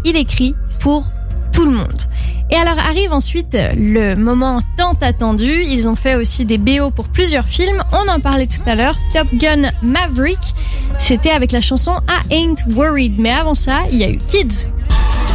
il écrit pour tout le monde. Et alors arrive ensuite le moment tant attendu. Ils ont fait aussi des BO pour plusieurs films. On en parlait tout à l'heure. Top Gun Maverick, c'était avec la chanson I Ain't Worried. Mais avant ça, il y a eu Kids